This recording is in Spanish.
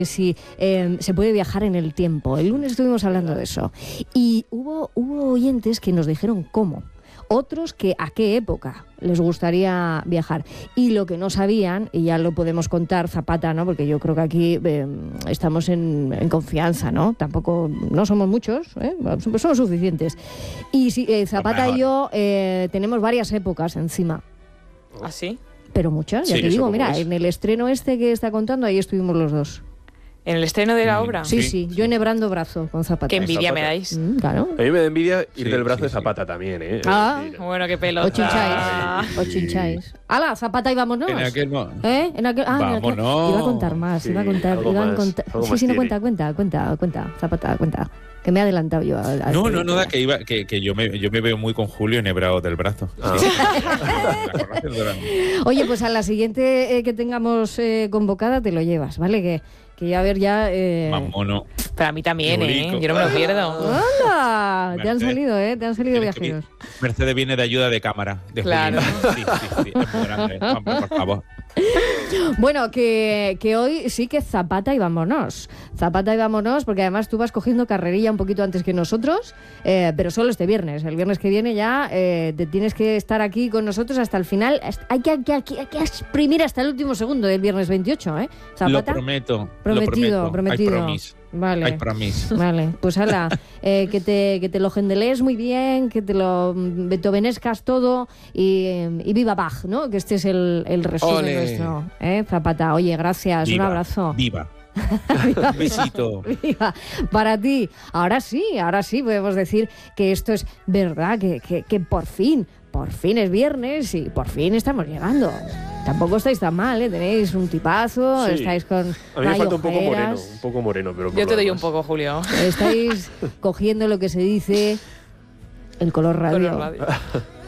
si se puede viajar en el tiempo. El lunes estuvimos hablando de eso. Y hubo oyentes que nos dijeron cómo. Otros que a qué época les gustaría viajar. Y lo que no sabían, y ya lo podemos contar, Zapata, ¿no? Porque yo creo que aquí estamos en confianza, ¿no? Tampoco, no somos muchos, somos suficientes. Y Zapata y yo tenemos varias épocas encima. ¿Ah, sí? Pero muchas, ya te digo, mira, en el estreno que está contando, ahí estuvimos los dos. ¿En el estreno de la obra? Sí, yo enhebrando brazo con Zapata. Qué envidia me dais. Claro. A mí me da envidia ir del brazo de Zapata también, ¿eh? Bueno, qué pelota. O chincháis. ¡Hala, Zapata y vámonos! En aquel no. Vámonos. Iba a contar más, Sí, iba a contar. Sí, no, cuenta, Zapata, cuenta. Que me he adelantado yo. No, que yo me veo muy con Julio enhebrado del brazo. Sí. Oye, pues a la siguiente que tengamos convocada te lo llevas, ¿vale? Que a ver ya... Vámonos. Pero a mí también, yo no me lo pierdo. ¡Anda! Te han salido viajeros. Mercedes viene de ayuda de cámara. De claro. Sí, es muy grande. Vamos, por favor. Bueno, que hoy sí que Zapata y vámonos. Zapata y vámonos, porque además tú vas cogiendo carrerilla un poquito antes que nosotros, pero solo este viernes. El viernes que viene ya te tienes que estar aquí con nosotros hasta el final. Hay que exprimir hasta el último segundo del viernes 28, ¿eh? Zapata. Lo prometo. Prometido. I promise. Vale. I promise. Vale, pues hala, que te lo gendelees muy bien, que te lo beethovenescas todo y viva Bach, ¿no? Que este es el resumen nuestro, Zapata. Oye, gracias, un abrazo. Viva. Un besito. Viva. Para ti. Ahora sí podemos decir que esto es verdad, que por fin es viernes y por fin estamos llegando. Tampoco estáis tan mal, tenéis un tipazo, sí. Estáis con... A mí me falta un poco moreno, pero... Yo te doy un poco, Julio. Estáis cogiendo lo que se dice el color radio.